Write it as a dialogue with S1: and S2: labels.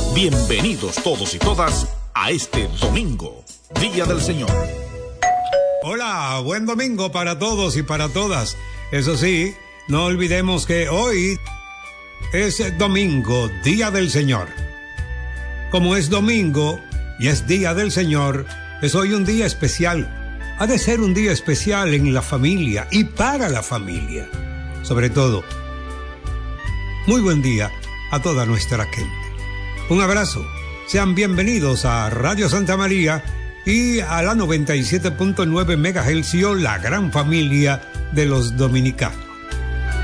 S1: Bienvenidos todos y todas a este domingo, Día del Señor.
S2: Hola, buen domingo para todos y para todas. Eso sí, no olvidemos que hoy es domingo, Día del Señor. Como es domingo y es Día del Señor, es hoy un día especial. Ha de ser un día especial en la familia y para la familia. Sobre todo, muy buen día a toda nuestra gente. Un abrazo. Sean bienvenidos a Radio Santa María y a la 97.9 MHz, la gran familia de los dominicanos.